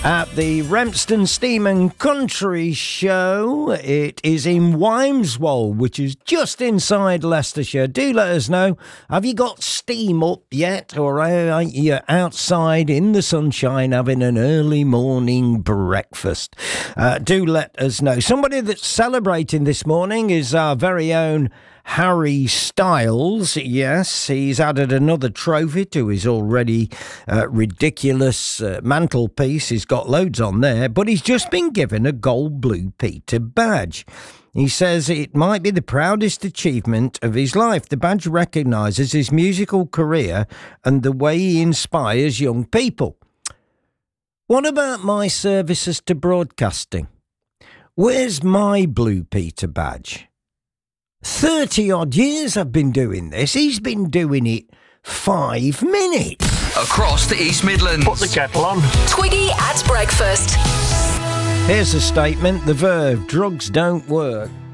at the Rempston Steam and Country Show. It is in Wymeswell, which is just inside Leicestershire. Do let us know. Have you got steam up yet, or are you outside in the sunshine having an early morning breakfast? Do let us know. Somebody that's celebrating this morning is our very own Harry Styles. Yes, he's added another trophy to his already ridiculous mantelpiece. He's got loads on there, but he's just been given a gold Blue Peter badge. He says it might be the proudest achievement of his life. The badge recognises his musical career and the way he inspires young people. What about my services to broadcasting? Where's my Blue Peter badge? 30-odd years I've been doing this. He's been doing it 5 minutes. Across the East Midlands. Put the kettle on. Twiggy at breakfast. Here's a statement. The Verve: drugs don't work.